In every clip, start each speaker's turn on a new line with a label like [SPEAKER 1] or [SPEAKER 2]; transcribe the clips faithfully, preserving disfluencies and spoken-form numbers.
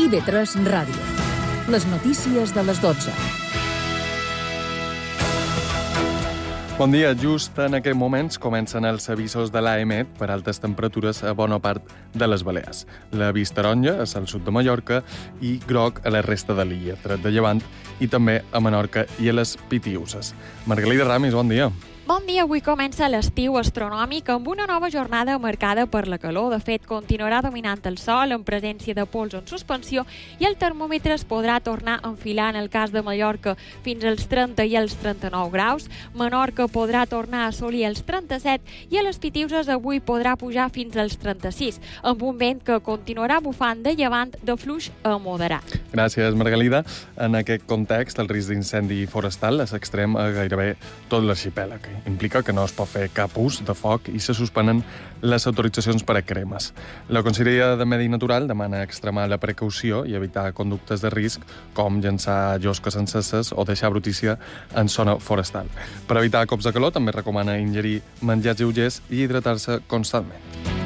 [SPEAKER 1] I V tres Ràdio. Les notícies de les dotze.
[SPEAKER 2] Bon dia. Just en aquests moments comencen els avisos de l'A E M E T per altes temperatures a bona part de les Balears. L'avís taronja és al sud de Mallorca i groc a la resta de l'illa, tret de Llevant, i també a Menorca i a les Pitiüses. Margalida Ramis, bon dia.
[SPEAKER 3] Bon dia, avui comença l'estiu astronòmic amb una nova jornada marcada per la calor. De fet, continuarà dominant el sol en presència de pols en suspensió i el termòmetre es podrà tornar a enfilar en el cas de Mallorca fins als trenta i els trenta-nou graus. Menorca podrà tornar a assolir els trenta-set i a les Pitiüses avui podrà pujar fins als trenta-sis, amb un vent que continuarà bufant de llevant de fluix a moderat.
[SPEAKER 2] Gràcies, Margalida. En aquest context, el risc d'incendi forestal és extrem a gairebé tot l'arxipèlag. Implica que no es pot fer cap ús de foc i se suspenen les autoritzacions per a cremes. La Conselleria de Medi Natural demana extremar la precaució i evitar conductes de risc com llançar llosques enceses o deixar brutícia en zona forestal. Per evitar cops de calor també recomana ingerir menjars lleugers i hidratar-se constantment.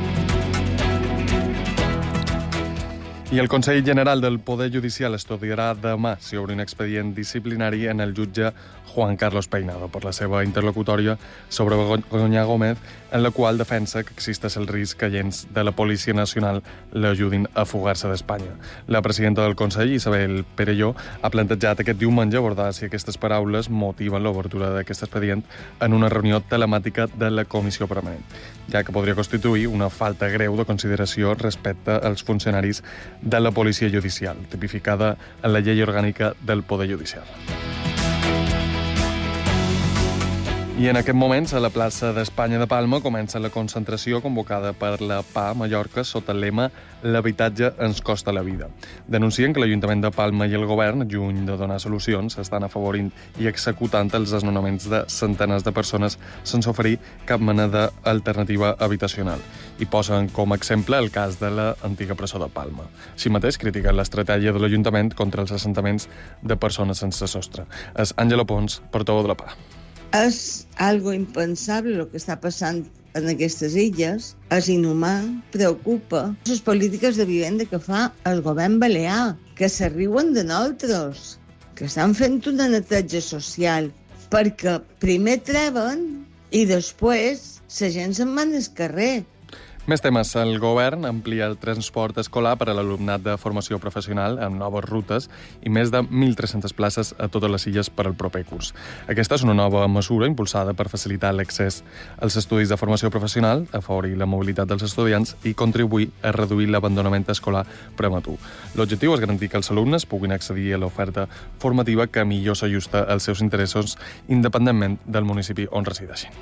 [SPEAKER 2] I el Consell General del Poder Judicial estudiarà demà si obre un expedient disciplinari en el jutge Juan Carlos Peinado per la seva interlocutòria sobre Begoña Gómez, en la qual defensa que existeix el risc que agents de la Policia Nacional l'ajudin a fugar-se d'Espanya. La presidenta del Consell, Isabel Perelló, ha plantejat aquest diumenge abordar si aquestes paraules motiven l'obertura d'aquest expedient en una reunió telemàtica de la Comissió Permanent, ja que podria constituir una falta greu de consideració respecte als funcionaris de la Policia Judicial, tipificada en la Llei Orgànica del Poder Judicial. I en aquest moments, a la plaça d'Espanya de Palma, comença la concentració convocada per la P A Mallorca sota el lema «L'habitatge ens costa la vida». Denuncien que l'Ajuntament de Palma i el govern, lluny de donar solucions, estan afavorint i executant els desnonaments de centenars de persones sense oferir cap mena d'alternativa habitacional. I posen com a exemple el cas de l'antiga presó de Palma. Així mateix critiquen l'estratègia de l'Ajuntament contra els assentaments de persones sense sostre. És Àngela Pons, portaveu de la P A.
[SPEAKER 4] És algo impensable el que està passant en aquestes illes, és inhumà, preocupa. Les polítiques de vivenda que fa el govern balear, que se riuen de nosaltres, que estan fent una neteja social, perquè primer treuen i després la gent se'n va al carrer.
[SPEAKER 2] Més temes. El govern amplia el transport escolar per a l'alumnat de formació professional amb noves rutes i més de mil tres-centes places a totes les illes per al proper curs. Aquesta és una nova mesura impulsada per facilitar l'accés als estudis de formació professional, afavorir la mobilitat dels estudiants i contribuir a reduir l'abandonament escolar prematur. L'objectiu és garantir que els alumnes puguin accedir a l'oferta formativa que millor s'ajusta als seus interessos independentment del municipi on resideixin.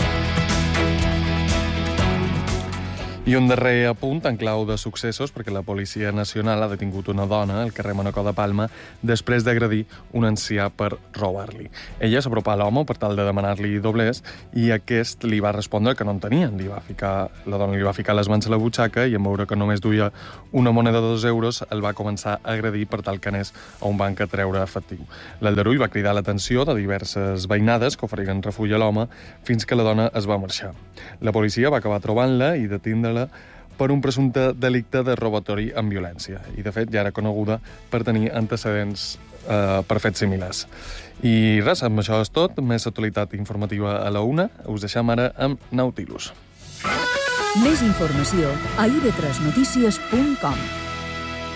[SPEAKER 2] I un darrer apunt en clau de successos, perquè la Policia Nacional ha detingut una dona al carrer Manacor de Palma després d'agredir un ancià per robar-li. Ella s'apropà a l'home per tal de demanar-li doblers i aquest li va respondre que no en tenia. Li va ficar, la dona li va ficar les mans a la butxaca i en veure que només duia una moneda de dos euros el va començar a agredir per tal que anés a un banc a treure efectiu. L'aldarull va cridar l'atenció de diverses veïnades que oferiren refugi a l'home fins que la dona es va marxar. La policia va acabar trobant-la i detindre-la per un presumpte delicte de robatori amb violència. I, de fet, ja era coneguda per tenir antecedents eh, per fets similars. I res, amb això és tot. Més actualitat informativa a la una. Us deixem ara amb Nautilus.
[SPEAKER 1] Més informació a i ve tres notícies punt com.